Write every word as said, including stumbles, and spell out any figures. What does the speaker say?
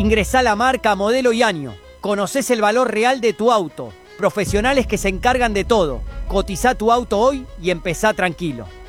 Ingresá la marca, modelo y año. Conocés el valor real de tu auto. Profesionales que se encargan de todo. Cotizá tu auto hoy y empezá tranquilo.